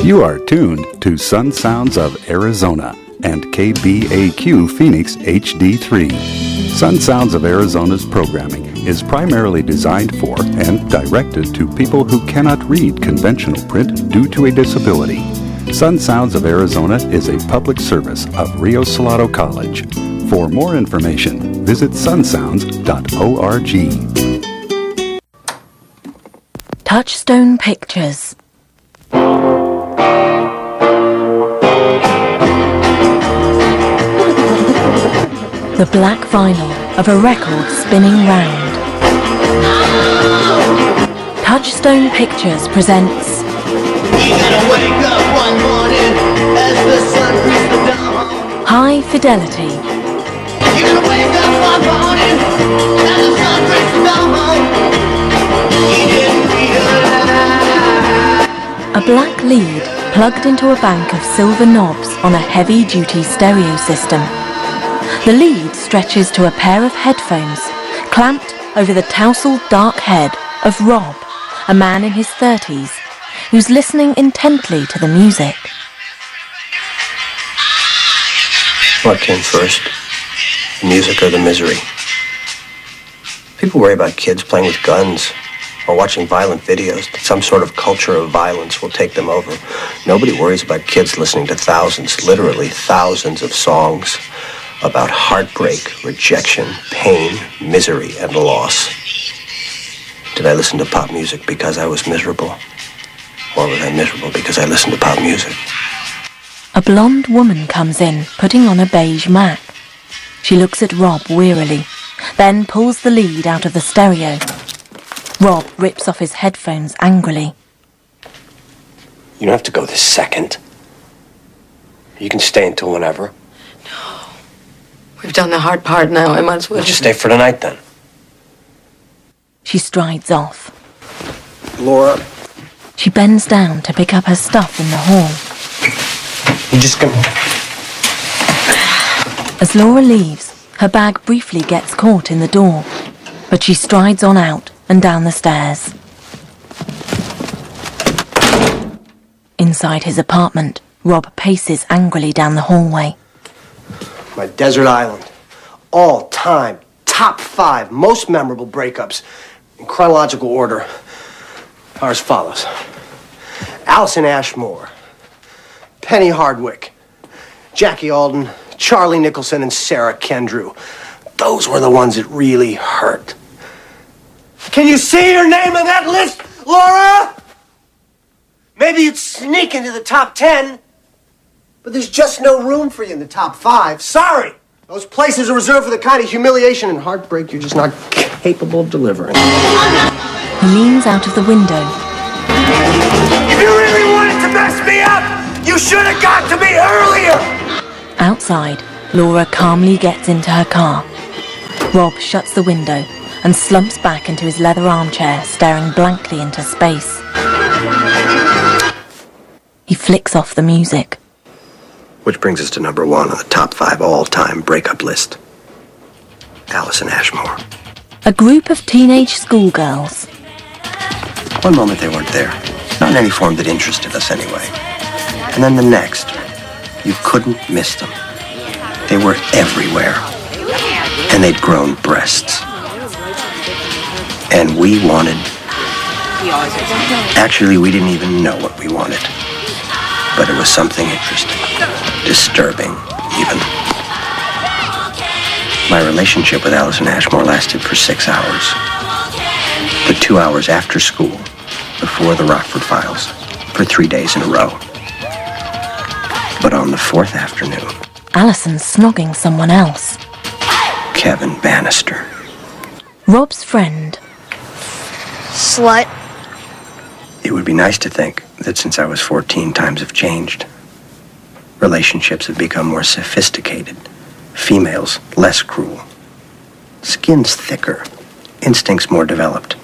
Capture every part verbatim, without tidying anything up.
You are tuned to Sun Sounds of Arizona and K B A Q Phoenix H D three. Sun Sounds of Arizona's programming is primarily designed for and directed to people who cannot read conventional print due to a disability. Sun Sounds of Arizona is a public service of Rio Salado College. For more information, visit sun sounds dot org. Touchstone Pictures. The black vinyl of a record spinning round. Touchstone Pictures presents Wake up one morning as the sun reaches the dawn. High Fidelity. You're gonna wake up one morning as the sun reaches the dawn. You didn't realize. A black lead plugged into a bank of silver knobs on a heavy-duty stereo system. The lead stretches to a pair of headphones clamped over the tousled dark head of Rob, a man in his thirties, who's listening intently to the music. What came first? The music or the misery? People worry about kids playing with guns or watching violent videos, that some sort of culture of violence will take them over. Nobody worries about kids listening to thousands, literally thousands of songs about heartbreak, rejection, pain, misery, and loss. Did I listen to pop music because I was miserable? Or was I miserable because I listened to pop music? A blonde woman comes in, putting on a beige Mac. She looks at Rob wearily, then pulls the lead out of the stereo. Rob rips off his headphones angrily. You don't have to go this second. You can stay until whenever. We've done the hard part now. I might as well We'll just stay for tonight then. She strides off. Laura, She bends down to pick up her stuff in the hall. you just come. As Laura leaves, her bag briefly gets caught in the door, but she strides on out and down the stairs. Inside his apartment, Rob paces angrily down the hallway. My desert island. All time. Top five most memorable breakups. In chronological order are as follows. Allison Ashmore. Penny Hardwick. Jackie Alden. Charlie Nicholson and Sarah Kendrew. Those were the ones that really hurt. Can you see your name on that list, Laura? Maybe you'd sneak into the top ten. But there's just no room for you in the top five. Sorry! Those places are reserved for the kind of humiliation and heartbreak you're just not capable of delivering. He leans out of the window. If you really wanted to mess me up, you should have got to me earlier! Outside, Laura calmly gets into her car. Rob shuts the window and slumps back into his leather armchair, staring blankly into space. He flicks off the music. Which brings us to number one on the top five all-time breakup list. Allison Ashmore. A group of teenage schoolgirls. One moment they weren't there. Not in any form that interested us anyway. And then the next. You couldn't miss them. They were everywhere. And they'd grown breasts. And we wanted... Actually, we didn't even know what we wanted. But it was something interesting. Disturbing, even. My relationship with Allison Ashmore lasted for six hours. The two hours after school, before the Rockford Files, for three days in a row. But on the fourth afternoon... Allison's snogging someone else. Kevin Bannister. Rob's friend. Slut. It would be nice to think that since I was fourteen, times have changed. Relationships have become more sophisticated. Females less cruel. Skin's thicker. Instincts more developed.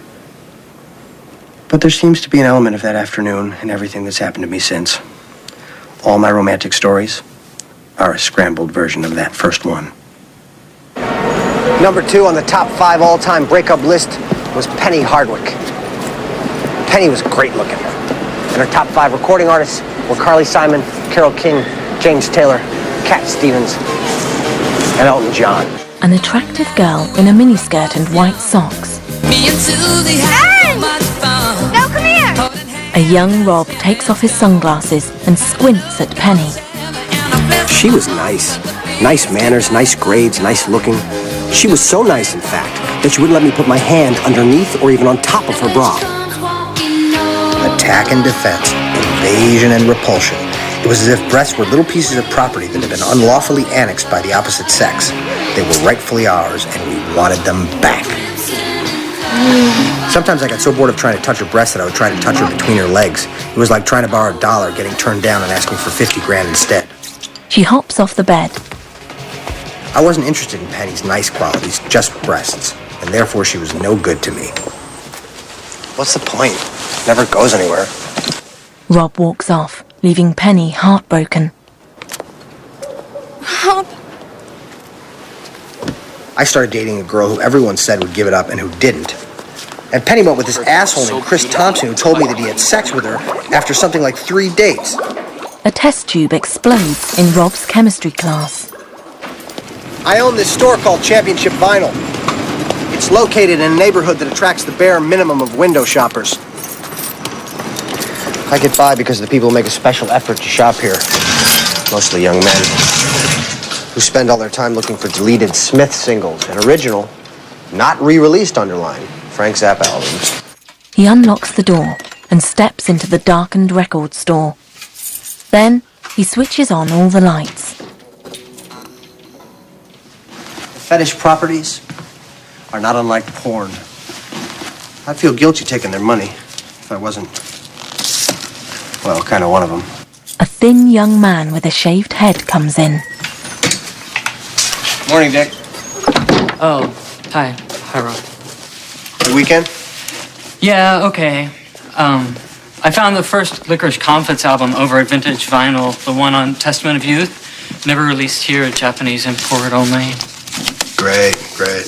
But there seems to be an element of that afternoon in everything that's happened to me since. All my romantic stories are a scrambled version of that first one. Number two on the top five all-time breakup list was Penny Hardwick. Penny was great looking. And her top five recording artists were Carly Simon, Carole King, James Taylor, Cat Stevens, and Elton John. An attractive girl in a miniskirt and white socks. Hey! No, come here! A young Rob takes off his sunglasses and squints at Penny. She was nice. Nice manners, nice grades, nice looking. She was so nice, in fact, that she wouldn't let me put my hand underneath or even on top of her bra. Attack and defense, invasion and repulsion. It was as if breasts were little pieces of property that had been unlawfully annexed by the opposite sex. They were rightfully ours, and we wanted them back. Sometimes I got so bored of trying to touch her breast that I would try to touch her between her legs. It was like trying to borrow a dollar, getting turned down and asking for fifty grand instead. She hops off the bed. I wasn't interested in Penny's nice qualities, just breasts, and therefore she was no good to me. What's the point? Never goes anywhere. Rob walks off, leaving Penny heartbroken. Rob. I started dating a girl who everyone said would give it up and who didn't. And Penny went with this asshole named Chris Thompson who told me that he had sex with her after something like three dates. A test tube explodes in Rob's chemistry class. I own this store called Championship Vinyl. It's located in a neighborhood that attracts the bare minimum of window shoppers. I get by because the people make a special effort to shop here. Mostly young men who spend all their time looking for deleted Smith singles and original, not re-released underline, Frank Zappa albums. He unlocks the door and steps into the darkened record store. Then he switches on all the lights. Fetish properties are not unlike porn. I'd feel guilty taking their money if I wasn't, well, kind of one of them. A thin young man with a shaved head comes in. Morning, Dick. Oh, hi. Hi, Rob. Good weekend? Yeah, okay. Um, I found the first Licorice Comfits album over at Vintage Vinyl, the one on Testament of Youth. Never released here, Japanese import only. Great, great.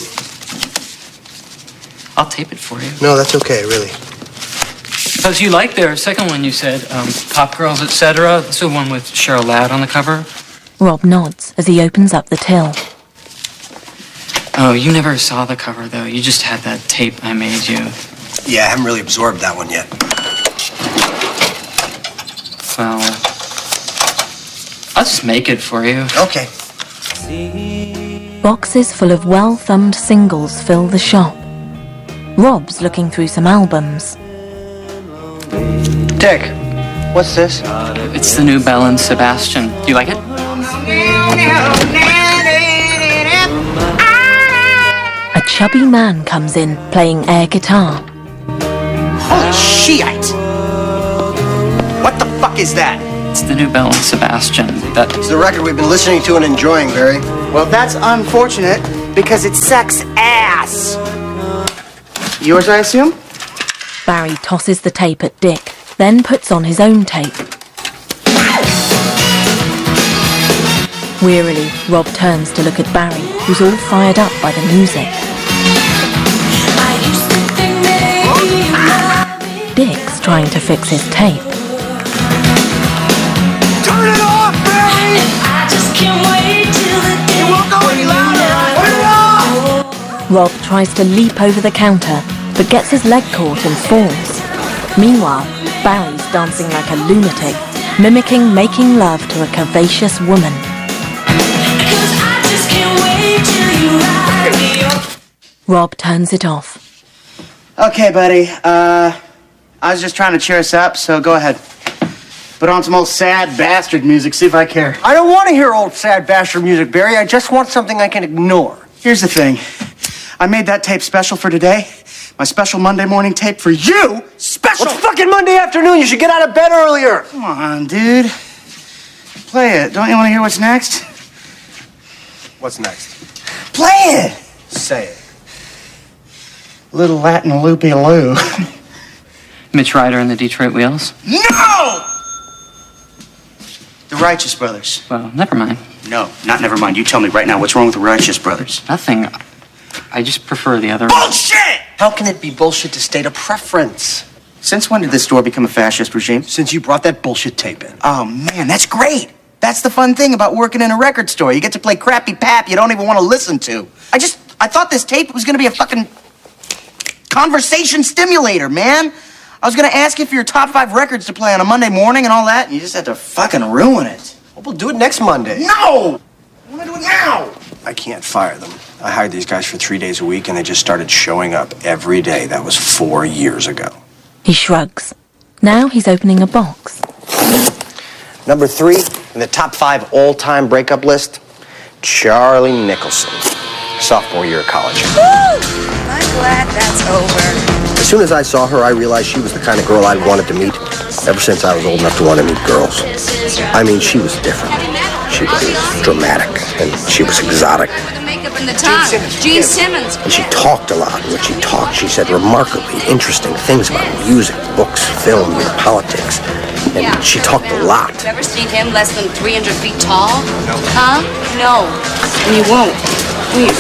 I'll tape it for you. No, that's okay, really. Because you like their second one, you said, um, Pop Girls, et cetera. It's the one with Cheryl Ladd on the cover. Rob nods as he opens up the till. Oh, you never saw the cover, though. You just had that tape I made you. Yeah, I haven't really absorbed that one yet. Well, I'll just make it for you. Okay. Boxes full of well-thumbed singles fill the shop. Rob's looking through some albums. Dick, what's this? It's the new Belle and Sebastian. Do you like it? A chubby man comes in, playing air guitar. Holy shit! What the fuck is that? It's the new Belle and Sebastian. That It's the record we've been listening to and enjoying, Barry. Well, that's unfortunate because it sucks ass. Yours, I assume? Barry tosses the tape at Dick, then puts on his own tape. Wearily, Rob turns to look at Barry, who's all fired up by the music. Dick's trying to fix his tape. Turn it off, Barry! I just can't wait till the day. It won't go any louder. Turn it off! Rob tries to leap over the counter, but gets his leg caught and falls. Meanwhile, Barry's dancing like a lunatic, mimicking making love to a curvaceous woman. Cause I just can't wait till you ride me up. Rob turns it off. Okay, buddy. Uh, I was just trying to cheer us up, so go ahead. Put on some old sad bastard music, see if I care. I don't want to hear old sad bastard music, Barry. I just want something I can ignore. Here's the thing. I made that tape special for today. My special Monday morning tape for you. Special! It's fucking Monday afternoon. You should get out of bed earlier. Come on, dude. Play it. Don't you want to hear what's next? What's next? Play it! Say it. Little Latin loopy-loo. Mitch Ryder and the Detroit Wheels. No! The Righteous Brothers. Well, never mind. No, not never mind. You tell me right now what's wrong with the Righteous Brothers. Nothing. I just prefer the other. Bullshit! How can it be bullshit to state a preference? Since when did this store become a fascist regime? Since you brought that bullshit tape in. Oh, man, that's great. That's the fun thing about working in a record store. You get to play crappy pap you don't even want to listen to. I just, I thought this tape was going to be a fucking conversation stimulator, man. I was going to ask you for your top five records to play on a Monday morning and all that, and you just had to fucking ruin it. Well, we'll do it next Monday. No! I want to do it now! I can't fire them. I hired these guys for three days a week, and they just started showing up every day. That was four years ago. He shrugs. Now he's opening a box. Number three in the top five all-time breakup list, Charlie Nicholson, sophomore year of college. Woo! I'm glad that's over. As soon as I saw her, I realized she was the kind of girl I wanted to meet ever since I was old enough to want to meet girls. I mean, she was different. She was dramatic, and she was exotic. The makeup and the time. Gene Simmons. And she talked a lot. And when she talked, she said remarkably interesting things about music, books, film, and politics. And Yeah. she talked a lot. Have you ever seen him less than three hundred feet tall? No. Huh? No. And you won't. Please.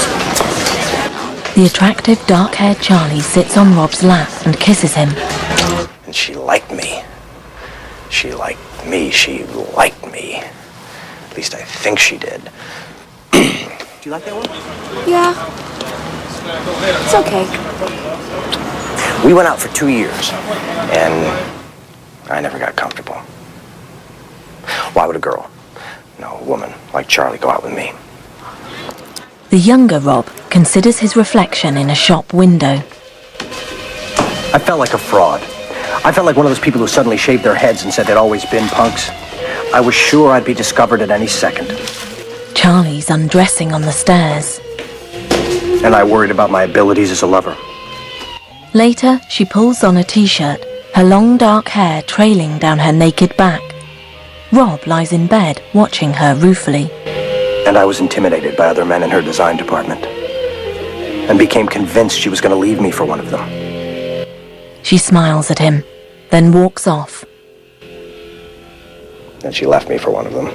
The attractive dark-haired Charlie sits on Rob's lap and kisses him. And she liked me. She liked me. She liked me. At least I think she did. Do you like that one? Yeah. It's okay. We went out for two years, and I never got comfortable. Why would a girl, no, a woman like Charlie go out with me? The younger Rob considers his reflection in a shop window. I felt like a fraud. I felt like one of those people who suddenly shaved their heads and said they'd always been punks. I was sure I'd be discovered at any second. Charlie's undressing on the stairs. And I worried about my abilities as a lover. Later, she pulls on a t-shirt, her long dark hair trailing down her naked back. Rob lies in bed, watching her ruefully. And I was intimidated by other men in her design department. And became convinced she was going to leave me for one of them. She smiles at him, then walks off. And she left me for one of them.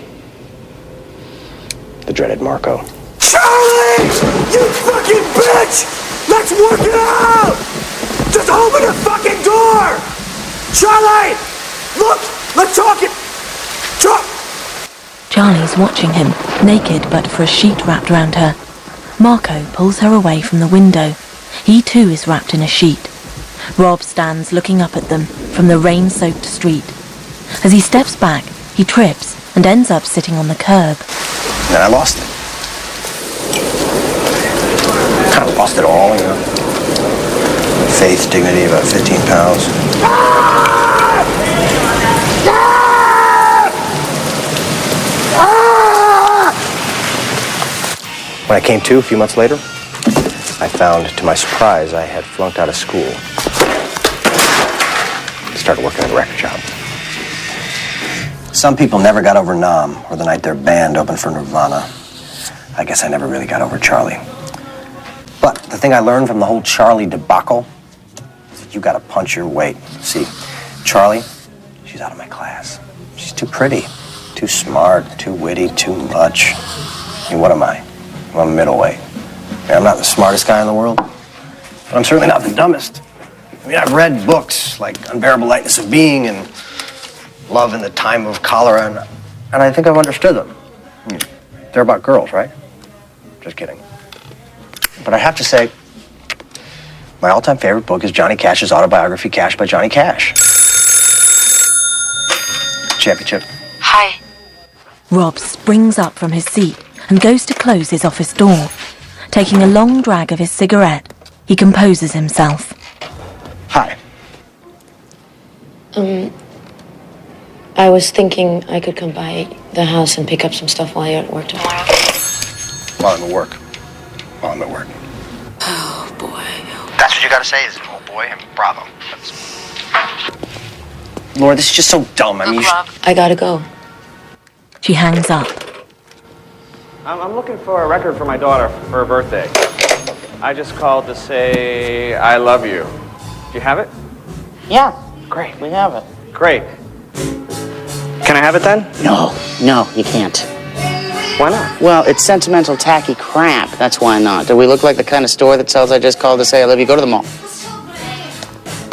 The dreaded Marco. Charlie! You fucking bitch! Let's work it out! Just open the fucking door! Charlie! Look! Let's talk it! Talk! Charlie's watching him, naked but for a sheet wrapped round her. Marco pulls her away from the window. He too is wrapped in a sheet. Rob stands looking up at them from the rain-soaked street. As he steps back, he trips and ends up sitting on the curb. And then I lost it. Kind of lost it all, you know. Faith, dignity, about fifteen pounds. When I came to a few months later, I found, to my surprise, I had flunked out of school. Started working at a record shop. Some people never got over Nam, or the night their band opened for Nirvana. I guess I never really got over Charlie. But the thing I learned from the whole Charlie debacle is that you gotta punch your weight. See, Charlie, she's out of my class. She's too pretty, too smart, too witty, too much. I mean, what am I? I'm a middleweight. I mean, I'm not the smartest guy in the world, but I'm certainly not the dumbest. I mean, I've read books like Unbearable Lightness of Being and Love in the Time of Cholera, and, and I think I've understood them. Hmm. They're about girls, right? Just kidding. But I have to say, my all-time favorite book is Johnny Cash's autobiography, Cash by Johnny Cash. Championship. Hi. Rob springs up from his seat and goes to close his office door. Taking a long drag of his cigarette, he composes himself. Hi. Um, I was thinking I could come by the house and pick up some stuff while you're at work tomorrow. While I'm at work. While I'm at work. Oh, boy. That's what you gotta say, is it? Oh, boy, and bravo. That's... Laura, this is just so dumb. I mean, you should... I gotta go. She hangs up. I'm, I'm looking for a record for my daughter for her birthday. I just called to say I love you. Do you have it? Yeah, great, we have it. Great. Can I have it then? No, no, you can't. Why not? Well, it's sentimental, tacky crap. That's why not. Do we look like the kind of store that sells I just called to say I love you? Go to the mall.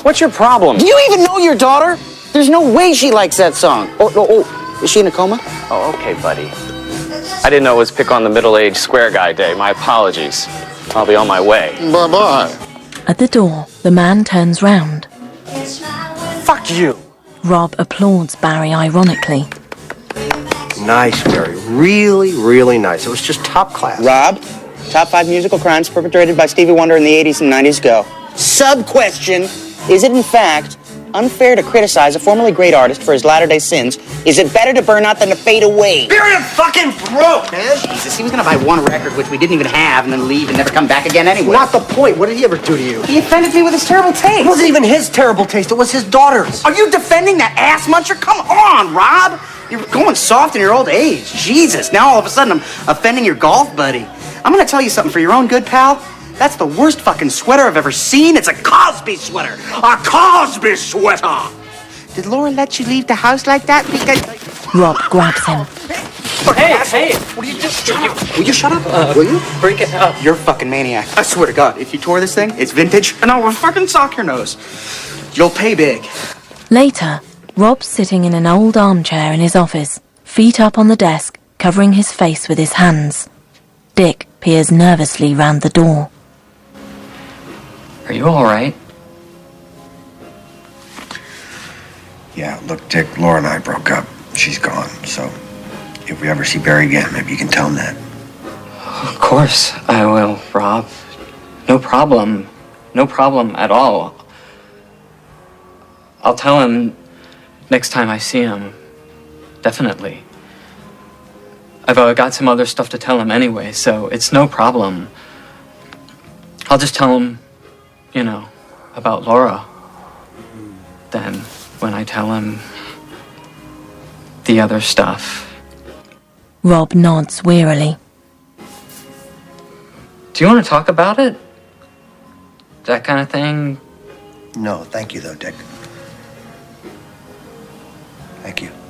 What's your problem? Do you even know your daughter? There's no way she likes that song. Oh, oh, oh. Is she in a coma? Oh, okay, buddy. I didn't know it was pick on the middle-aged square guy day. My apologies. I'll be on my way. Bye-bye. At the door, the man turns round. Fuck you. Rob applauds Barry ironically. Nice, Barry. Really, really nice. It was just top class. Rob, top five musical crimes perpetrated by Stevie Wonder in the eighties and nineties, go. Sub-question, is it in fact unfair to criticize a formerly great artist for his latter-day sins? Is it better to burn out than to fade away? Barry, I'm fucking broke, man. Jesus, he was gonna buy one record, which we didn't even have, and then leave and never come back again anyway. Not the point. What did he ever do to you? He offended me with his terrible taste. It wasn't even his terrible taste. It was his daughter's. Are you defending that ass muncher? Come on, Rob. You're going soft in your old age. Jesus, now all of a sudden I'm offending your golf buddy. I'm gonna tell you something for your own good, pal. That's the worst fucking sweater I've ever seen. It's a Cosby sweater. A Cosby sweater. Did Laura let you leave the house like that? Because Rob grabs him. Hey, hey! What are you just shut up? Will you shut up? Uh, Will you? Break it up. You're a fucking maniac. I swear to God, if you tore this thing, it's vintage, and I will fucking sock your nose. You'll pay big. Later, Rob's sitting in an old armchair in his office, feet up on the desk, covering his face with his hands. Dick peers nervously round the door. Are you all right? Yeah, look, Dick, Laura and I broke up. She's gone, so if we ever see Barry again, maybe you can tell him that. Of course I will, Rob. No problem. No problem at all. I'll tell him next time I see him. Definitely. I've uh, got some other stuff to tell him anyway, so it's no problem. I'll just tell him, you know, about Laura. Then, when I tell him the other stuff. Rob nods wearily. Do you want to talk about it? That kind of thing? No, thank you, though, Dick. Thank you.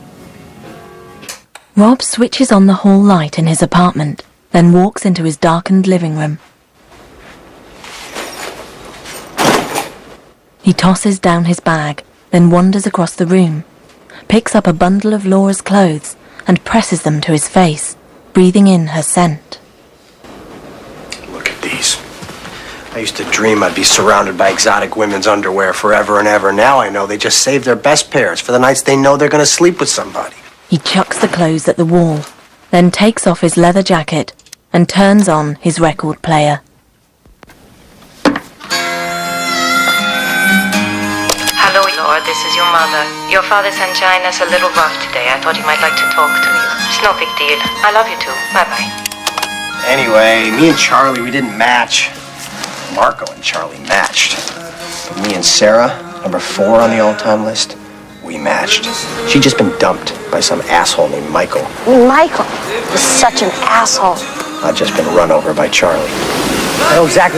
Rob switches on the hall light in his apartment, then walks into his darkened living room. He tosses down his bag, then wanders across the room, picks up a bundle of Laura's clothes and presses them to his face, breathing in her scent. Look at these. I used to dream I'd be surrounded by exotic women's underwear forever and ever. Now I know they just save their best pairs for the nights they know they're going to sleep with somebody. He chucks the clothes at the wall, then takes off his leather jacket and turns on his record player. Hello, Laura, this is your mother. Your father's angina's a little rough today. I thought he might like to talk to you. It's no big deal. I love you too. Bye-bye. Anyway, me and Charlie, we didn't match. Marco and Charlie matched. But me and Sarah, number four on the all-time list, we matched. She'd just been dumped by some asshole named Michael. Michael was such an asshole. I'd just been run over by Charlie. I know exactly